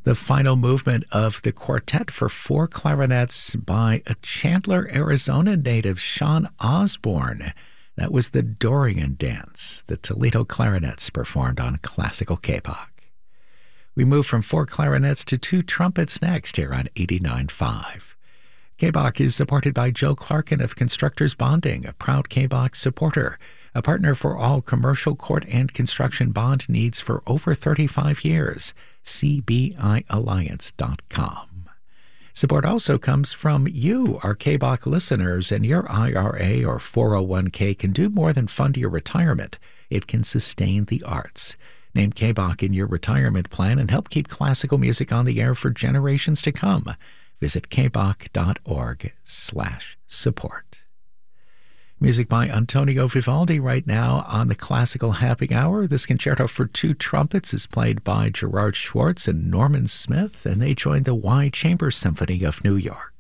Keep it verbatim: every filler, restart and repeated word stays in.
The final movement of the Quartet for Four Clarinets by a Chandler, Arizona native, Sean Osborne. That was the Dorian Dance, the Toledo Clarinets performed on Classical K-Bach. We move from four clarinets to two trumpets next here on eighty-nine point five. K-Bach is supported by Joe Clarkin of Constructors Bonding, a proud K-Bach supporter, a partner for all commercial, court, and construction bond needs for over thirty-five years. C B I alliance dot com. Support also comes from you, our K-Bach listeners, and your I R A or four oh one k can do more than fund your retirement. It can sustain the arts. Name K-Bach in your retirement plan and help keep classical music on the air for generations to come. Visit kbach.org slash support. Music by Antonio Vivaldi right now on the Classical Happy Hour. This concerto for two trumpets is played by Gerard Schwartz and Norman Smith, and they join the Y Chamber Symphony of New York.